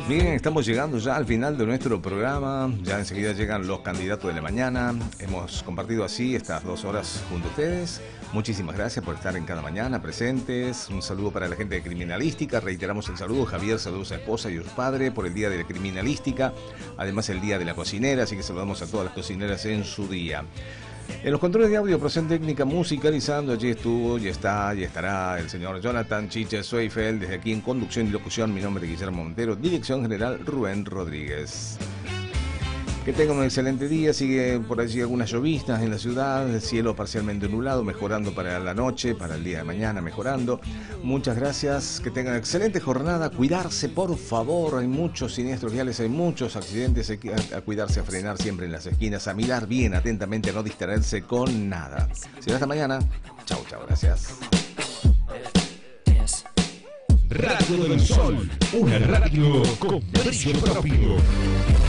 Bien, estamos llegando ya al final de nuestro programa. Ya enseguida llegan los candidatos de la mañana. Hemos compartido así estas 2 horas junto a ustedes. Muchísimas gracias por estar en cada mañana presentes. Un saludo para la gente de Criminalística. Reiteramos el saludo. Javier, saludos a su esposa y a su padre por el Día de la Criminalística. Además, el Día de la Cocinera. Así que saludamos a todas las cocineras en su día. En los controles de audio, Procen Técnica, musicalizando, allí estuvo, y está, y estará el señor Jonathan Chiche Zweifeld. Desde aquí en conducción y locución, mi nombre es Guillermo Montero, dirección general Rubén Rodríguez. Que tengan un excelente día. Sigue por allí algunas lloviznas en la ciudad, el cielo parcialmente nublado, mejorando para la noche, para el día de mañana, mejorando. Muchas gracias, que tengan excelente jornada. Cuidarse, por favor, hay muchos siniestros viales, hay muchos accidentes, hay que a cuidarse, a frenar siempre en las esquinas, a mirar bien atentamente, a no distraerse con nada. Será hasta mañana. Chau, chau, gracias. Radio del Sol, una radio con brillo propio.